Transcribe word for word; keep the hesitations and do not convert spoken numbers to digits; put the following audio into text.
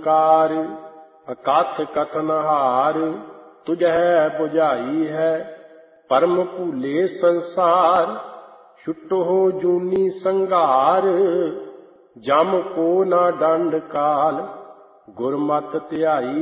ਓੰਕਾਰ ਅਕਥ ਕਥਨ ਹਾਰ, ਤੁਝੈ ਬੁਝਾਈ ਹੈ ਪਰਮ ਭੂਲੇ ਸੰਸਾਰ। ਛੁਟਹੁ ਜੂਨੀ ਸੰਘਾਰ, ਜਮ ਕੋ ਨਾ ਡੰਡ ਕਾਲ, ਗੁਰਮਤਿ ਧਿਆਈ